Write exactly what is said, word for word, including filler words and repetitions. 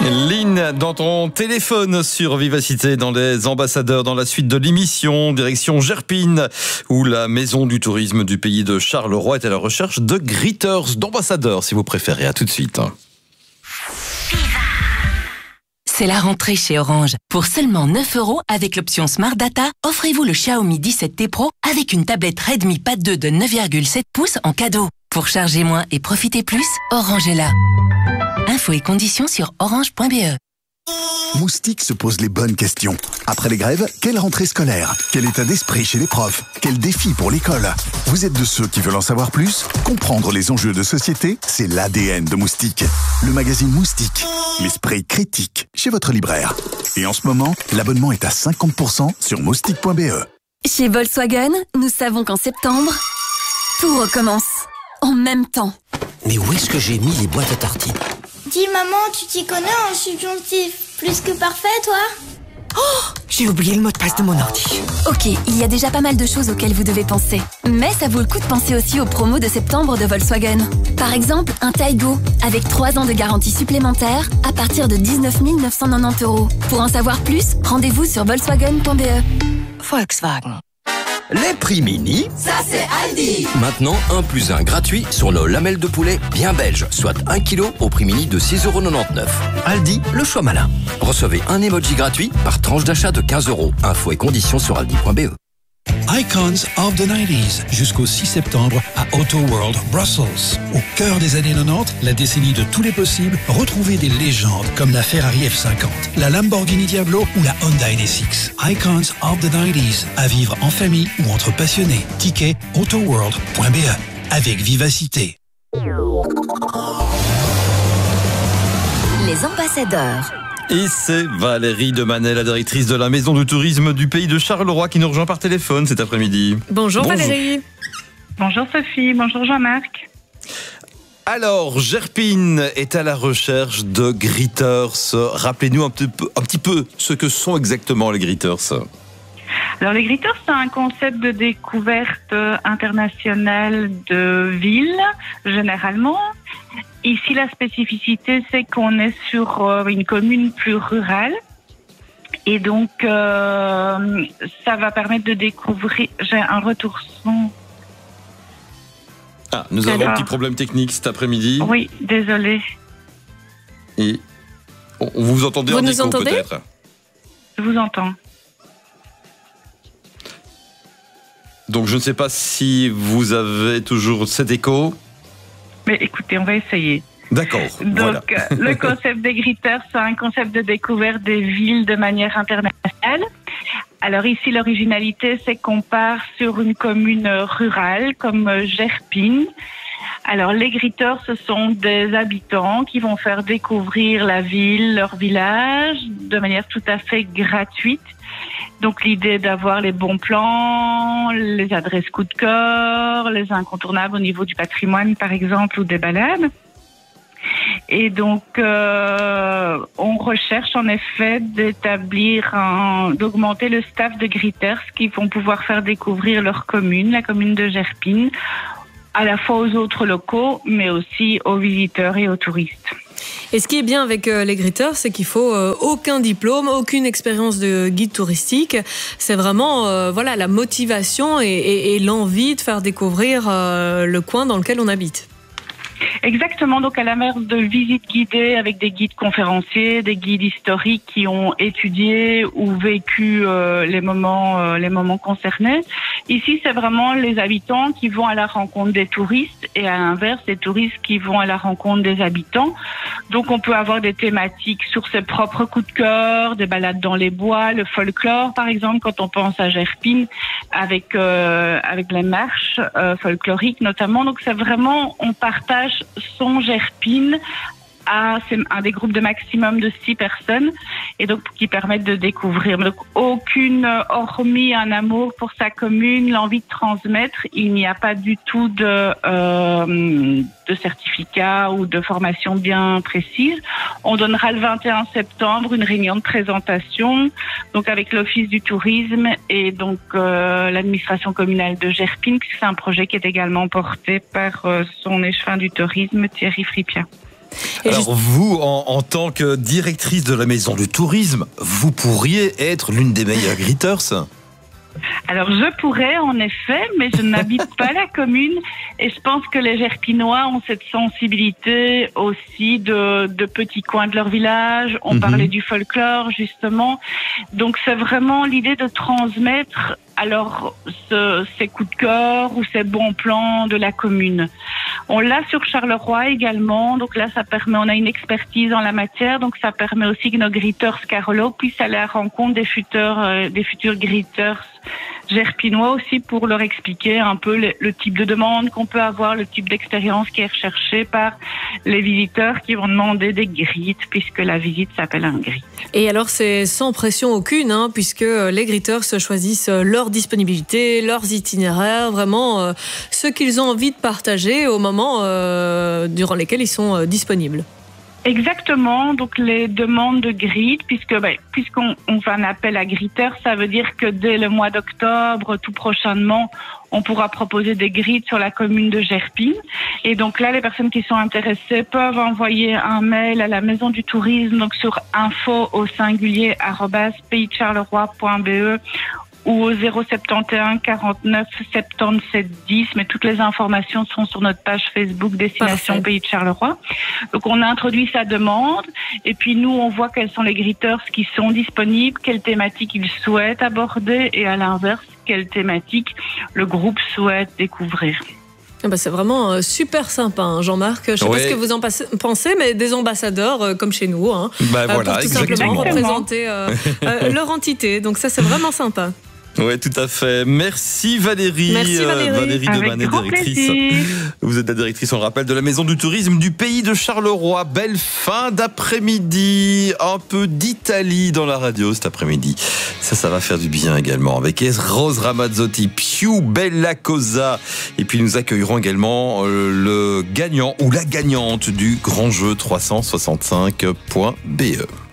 Lynn, dans ton téléphone sur Vivacité, dans les ambassadeurs, dans la suite de l'émission, direction Gerpine, où la maison du tourisme du pays de Charleroi est à la recherche de greeters, d'ambassadeurs, si vous préférez. À tout de suite. C'est la rentrée chez Orange. Pour seulement neuf euros avec l'option Smart Data, offrez-vous le Xiaomi dix-sept T Pro avec une tablette Redmi Pad deux de neuf virgule sept pouces en cadeau. Pour charger moins et profiter plus, Orange est là. Infos et conditions sur orange point b e. Moustique se pose les bonnes questions. Après les grèves, quelle rentrée scolaire? Quel état d'esprit chez les profs? Quel défi pour l'école? Vous êtes de ceux qui veulent en savoir plus? Comprendre les enjeux de société, c'est l'A D N de Moustique. Le magazine Moustique, l'esprit critique, chez votre libraire. Et en ce moment, l'abonnement est à cinquante pour cent sur moustique point b e. Chez Volkswagen, nous savons qu'en septembre, tout recommence. En même temps. Mais où est-ce que j'ai mis les boîtes à tartines? Dis maman, tu t'y connais en subjonctif plus que parfait, toi? Oh, j'ai oublié le mot de passe de mon ordi. Ok, il y a déjà pas mal de choses auxquelles vous devez penser. Mais ça vaut le coup de penser aussi aux promos de septembre de Volkswagen. Par exemple, un Taigo, avec trois ans de garantie supplémentaire, à partir de dix-neuf mille neuf cent quatre-vingt-dix euros. Pour en savoir plus, rendez-vous sur volkswagen point b e. Volkswagen. Les prix mini, ça c'est Aldi. Maintenant, un plus un gratuit sur nos lamelles de poulet bien belges, soit un kilo au prix mini de six euros quatre-vingt-dix-neuf. Aldi, le choix malin. Recevez un emoji gratuit par tranche d'achat de quinze euros. Infos et conditions sur aldi point b e. Icons of the nineties, jusqu'au six septembre à Auto World Brussels. Au cœur des années quatre-vingt-dix, la décennie de tous les possibles, retrouvez des légendes comme la Ferrari F cinquante, la Lamborghini Diablo ou la Honda N S X. Icons of the nineties, à vivre en famille ou entre passionnés. Ticket autoworld point b e, avec vivacité. Les ambassadeurs. Et c'est Valérie Demanet, la directrice de la maison du tourisme du pays de Charleroi, qui nous rejoint par téléphone cet après-midi. Bonjour, Bonjour. Valérie. Bonjour Sophie, bonjour Jean-Marc. Alors, Gerpine est à la recherche de greeters. Rappelez-nous un petit peu, un petit peu ce que sont exactement les greeters. Alors les greeters, c'est un concept de découverte internationale de villes, généralement. Ici, la spécificité, c'est qu'on est sur euh, une commune plus rurale. Et donc, euh, ça va permettre de découvrir... J'ai un retour son. Ah, nous avons Alors, un petit problème technique cet après-midi. Oui, désolé. Et on vous entendez vous en nous écho, entendez peut-être? Je vous entends. Donc, je ne sais pas si vous avez toujours cet écho. Mais écoutez, on va essayer. D'accord. Donc, voilà. Le concept des greeters, c'est un concept de découverte des villes de manière internationale. Alors ici, l'originalité, c'est qu'on part sur une commune rurale comme Gerpine. Alors les greeters, ce sont des habitants qui vont faire découvrir la ville, leur village, de manière tout à fait gratuite. Donc l'idée d'avoir les bons plans, les adresses coup de cœur, les incontournables au niveau du patrimoine par exemple ou des balades. Et donc euh, on recherche en effet d'établir, un, d'augmenter le staff de greeters qui vont pouvoir faire découvrir leur commune, la commune de Gerpine, à la fois aux autres locaux mais aussi aux visiteurs et aux touristes. Et ce qui est bien avec euh, les greeters, c'est qu'il faut euh, aucun diplôme, aucune expérience de guide touristique. C'est vraiment euh, voilà la motivation et, et, et l'envie de faire découvrir euh, le coin dans lequel on habite. Exactement, donc à la manière de visites guidées avec des guides conférenciers, des guides historiques qui ont étudié ou vécu euh, les moments euh, les moments concernés. Ici, c'est vraiment les habitants qui vont à la rencontre des touristes et à l'inverse, les touristes qui vont à la rencontre des habitants. Donc on peut avoir des thématiques sur ses propres coups de cœur, des balades dans les bois, le folklore par exemple quand on pense à Gerpine avec euh, avec les marches euh, folkloriques notamment. Donc c'est vraiment, on partage son Gerpine à c'est un des groupes de maximum de six personnes et donc qui permettent de découvrir. Donc aucune, hormis un amour pour sa commune, l'envie de transmettre, il n'y a pas du tout de euh, de certificat ou de formation bien précise. On donnera le vingt et un septembre une réunion de présentation donc avec l'Office du tourisme et donc euh, l'administration communale de Gerpine, puisque c'est un projet qui est également porté par euh, son échevin du tourisme Thierry Fripia. Et Alors juste... vous, en, en tant que directrice de la maison du tourisme, vous pourriez être l'une des meilleures greeters. Alors je pourrais en effet, mais je n'habite pas la commune et je pense que les Gerpinois ont cette sensibilité aussi de, de petits coins de leur village. On Mhm. parlait du folklore justement, donc c'est vraiment l'idée de transmettre alors ce, ces coups de cœur ou ces bons plans de la commune. On l'a sur Charleroi également, donc là ça permet, on a une expertise en la matière, donc ça permet aussi que nos greeters Carolo puissent aller à la rencontre des futurs, euh, des futurs greeters Gerpinois aussi pour leur expliquer un peu le, le type de demande qu'on peut avoir, le type d'expérience qui est recherché par les visiteurs qui vont demander des greets puisque la visite s'appelle un greet. Et alors c'est sans pression aucune, hein, puisque les greeters se choisissent leur disponibilité, leurs itinéraires, vraiment euh, ce qu'ils ont envie de partager au moment euh, durant lesquels ils sont euh, disponibles. Exactement, donc les demandes de greet, puisque ben, puisqu'on on fait un appel à greeters, ça veut dire que dès le mois d'octobre, tout prochainement, on pourra proposer des greets sur la commune de Gerpine. Et donc là, les personnes qui sont intéressées peuvent envoyer un mail à la maison du tourisme, donc sur info au singulier arobase pays de charleroi point b e ou au zéro sept un quarante-neuf soixante-dix-sept dix, mais toutes les informations sont sur notre page Facebook Destination Parfait. Pays de Charleroi. Donc on a introduit sa demande et puis nous on voit quels sont les greeters qui sont disponibles, quelles thématiques ils souhaitent aborder et à l'inverse, quelles thématiques le groupe souhaite découvrir. Ah bah c'est vraiment euh, super sympa, hein, Jean-Marc. Je sais Ouais. pas ce que vous en passe- pensez, mais des ambassadeurs euh, comme chez nous, hein, Bah euh, voilà, pour tout exactement. simplement représenter euh, euh, leur entité. Donc ça, c'est vraiment sympa. Oui, tout à fait. Merci Valérie. Merci, Valérie. Euh, Valérie Avec Demanet, grand directrice. plaisir. Vous êtes la directrice, on le rappelle, de la Maison du Tourisme du Pays de Charleroi. Belle fin d'après-midi. Un peu d'Italie dans la radio cet après-midi. Ça, ça va faire du bien également. Avec Rose Ramazzotti, Più Bella Cosa. Et puis nous accueillerons également euh, le gagnant ou la gagnante du grand jeu trois cent soixante-cinq point b e.